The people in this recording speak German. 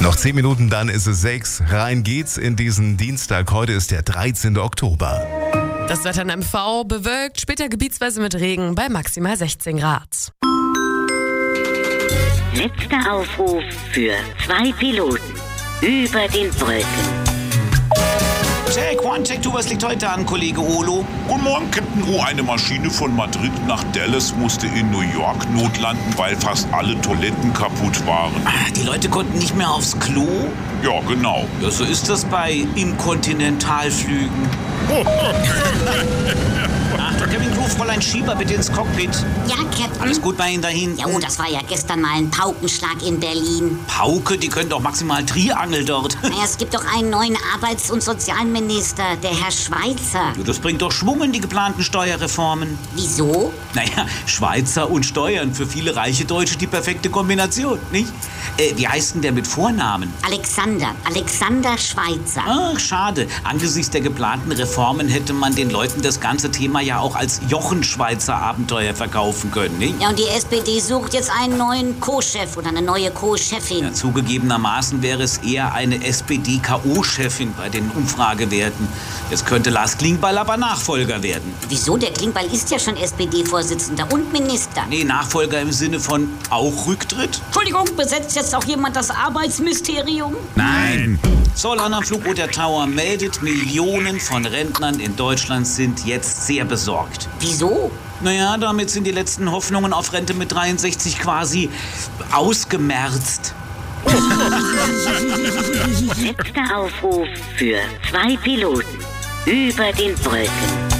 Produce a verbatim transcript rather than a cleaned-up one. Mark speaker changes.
Speaker 1: Noch zehn Minuten, dann ist es sechs. Rein geht's in diesen Dienstag. Heute ist der dreizehnte Oktober.
Speaker 2: Das Wetter in M V bewölkt, später gebietsweise mit Regen bei maximal sechzehn Grad.
Speaker 3: Letzter Aufruf für zwei Piloten über den Wolken.
Speaker 4: Check, one, check, two, was liegt heute an, Kollege Olo?
Speaker 5: Guten Morgen, Captain O. Eine Maschine von Madrid nach Dallas musste in New York notlanden, weil fast alle Toiletten kaputt waren.
Speaker 4: Ah, die Leute konnten nicht mehr aufs Klo?
Speaker 5: Ja, genau.
Speaker 4: Ja, so ist das bei Inkontinentalflügen. Achtung, Kevin Crew, Fräulein Schieber, bitte ins Cockpit.
Speaker 6: Ja, Captain.
Speaker 4: Alles gut bei Ihnen dahin?
Speaker 6: Ja, oh, das war ja gestern mal ein Paukenschlag in Berlin.
Speaker 4: Pauke, die können doch maximal Triangel dort.
Speaker 6: Naja, es gibt doch einen neuen Arbeits- und Sozialminister, der Herr Schweizer.
Speaker 4: Ja, das bringt doch Schwung in die geplanten Steuerreformen.
Speaker 6: Wieso?
Speaker 4: Naja, Schweizer und Steuern, für viele reiche Deutsche die perfekte Kombination, nicht? Äh, wie heißt denn der mit Vornamen?
Speaker 6: Alexander. Alexander Schweizer.
Speaker 4: Ach, schade. Angesichts der geplanten Reformen hätte man den Leuten das ganze Thema ja auch als Jochen-Schweizer Abenteuer verkaufen können, nicht?
Speaker 6: Ja, und die S P D sucht jetzt einen neuen Co-Chef oder eine neue Co-Chefin.
Speaker 4: Ja, zugegebenermaßen wäre es eher eine S P D-K O-Chefin bei den Umfragewerten. Jetzt könnte Lars Klingbeil aber Nachfolger werden.
Speaker 6: Wieso? Der Klingbeil ist ja schon S P D-Vorsitzender und Minister.
Speaker 4: Nee, Nachfolger im Sinne von auch Rücktritt?
Speaker 6: Entschuldigung, besetzt jetzt auch jemand das Arbeitsmysterium?
Speaker 5: Nein.
Speaker 4: Zollern am Flugboot der Tower meldet, Millionen von Rentnern in Deutschland sind jetzt sehr besorgt.
Speaker 6: Wieso?
Speaker 4: Naja, damit sind die letzten Hoffnungen auf Rente mit dreiundsechzig quasi ausgemerzt.
Speaker 3: Letzter Aufruf für zwei Piloten über den Wolken.